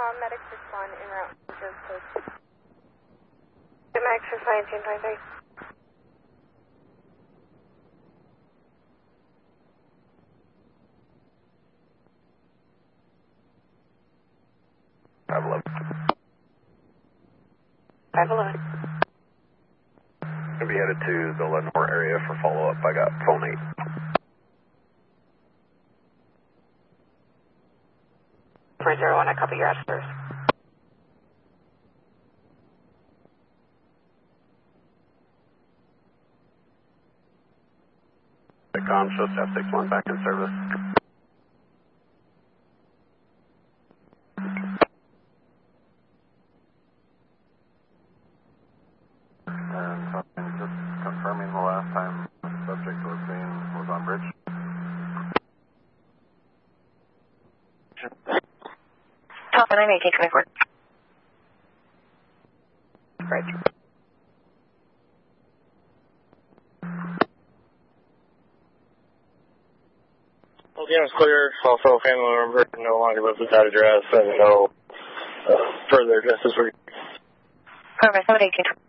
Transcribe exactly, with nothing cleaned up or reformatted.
medics respond en route to service post. Good max for nineteen twenty-three. five eleven. five eleven. Gonna be headed to the Lenore area for follow-up. I got phone eight. four zero one, I copy your officers. The com shows F six one back in service. And just confirming the last time the subject was seen was on bridge. Top nine eighteen twenty-four. Bridge. Well, the is clear. Also, family member no longer lives at that address, and no uh, further addresses were. Perfect. eighteen twenty.